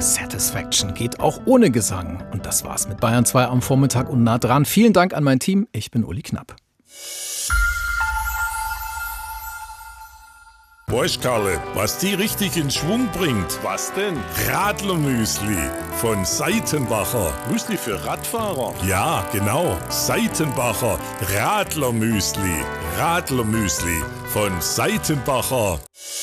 Satisfaction geht auch ohne Gesang. Und das war's mit Bayern 2 am Vormittag und nah dran. Vielen Dank an mein Team. Ich bin Uli Knapp. Weißt Karle, was die richtig in Schwung bringt? Was denn? Radlermüsli von Seitenbacher. Müsli für Radfahrer? Ja, genau. Seitenbacher Radlermüsli. Radlermüsli von Seitenbacher.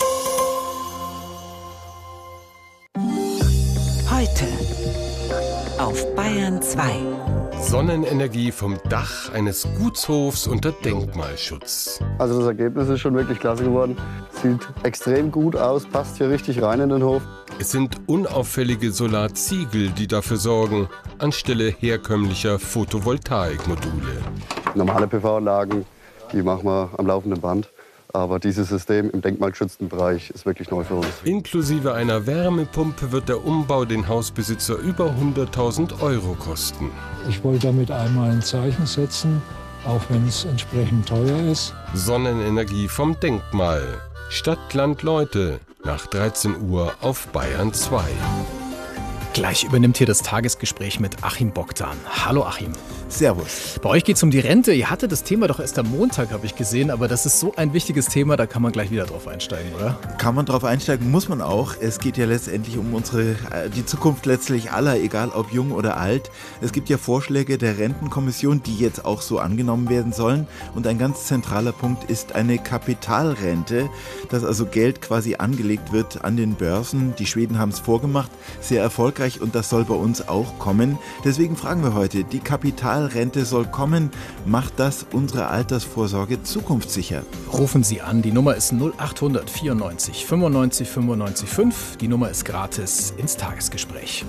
Heute auf Bayern 2. Sonnenenergie vom Dach eines Gutshofs unter Denkmalschutz. Also das Ergebnis ist schon wirklich klasse geworden. Sieht extrem gut aus, passt hier richtig rein in den Hof. Es sind unauffällige Solarziegel, die dafür sorgen, anstelle herkömmlicher Photovoltaikmodule. Normale PV-Anlagen, die machen wir am laufenden Band. Aber dieses System im denkmalgeschützten Bereich ist wirklich neu für uns. Inklusive einer Wärmepumpe wird der Umbau den Hausbesitzer über 100.000 € kosten. Ich wollte damit einmal ein Zeichen setzen, auch wenn es entsprechend teuer ist. Sonnenenergie vom Denkmal. Stadt, Land, Leute. Nach 13 Uhr auf Bayern 2. Gleich übernimmt hier das Tagesgespräch mit Achim Bogdan. Hallo Achim. Servus. Bei euch geht es um die Rente. Ihr hattet das Thema doch erst am Montag, habe ich gesehen. Aber das ist so ein wichtiges Thema, da kann man gleich wieder drauf einsteigen, oder? Kann man drauf einsteigen, muss man auch. Es geht ja letztendlich um die Zukunft letztlich aller, egal ob jung oder alt. Es gibt ja Vorschläge der Rentenkommission, die jetzt auch so angenommen werden sollen. Und ein ganz zentraler Punkt ist eine Kapitalrente, dass also Geld quasi angelegt wird an den Börsen. Die Schweden haben es vorgemacht, sehr erfolgreich, und das soll bei uns auch kommen. Deswegen fragen wir heute, die Kapitalrente soll kommen. Macht das unsere Altersvorsorge zukunftssicher? Rufen Sie an, die Nummer ist 0800 94 95 95 5. Die Nummer ist gratis ins Tagesgespräch.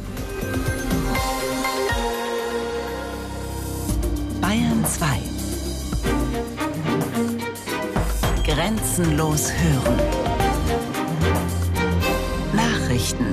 Bayern 2. Grenzenlos hören. Nachrichten.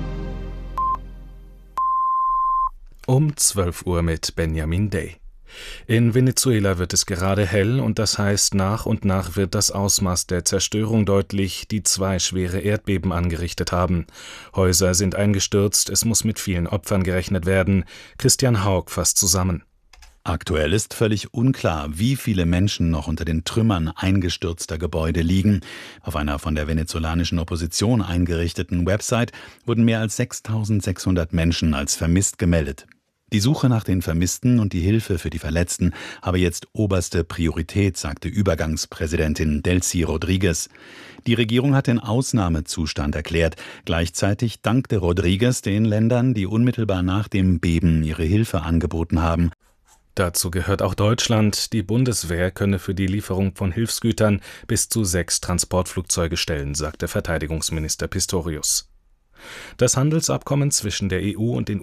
Um 12 Uhr mit Benjamin Day. In Venezuela wird es gerade hell und das heißt, nach und nach wird das Ausmaß der Zerstörung deutlich, die 2 schwere Erdbeben angerichtet haben. Häuser sind eingestürzt, es muss mit vielen Opfern gerechnet werden. Christian Haug fasst zusammen. Aktuell ist völlig unklar, wie viele Menschen noch unter den Trümmern eingestürzter Gebäude liegen. Auf einer von der venezolanischen Opposition eingerichteten Website wurden mehr als 6.600 Menschen als vermisst gemeldet. Die Suche nach den Vermissten und die Hilfe für die Verletzten habe jetzt oberste Priorität, sagte Übergangspräsidentin Delcy Rodriguez. Die Regierung hat den Ausnahmezustand erklärt. Gleichzeitig dankte Rodriguez den Ländern, die unmittelbar nach dem Beben ihre Hilfe angeboten haben. Dazu gehört auch Deutschland. Die Bundeswehr könne für die Lieferung von Hilfsgütern bis zu 6 Transportflugzeuge stellen, sagte Verteidigungsminister Pistorius. Das Handelsabkommen zwischen der EU und den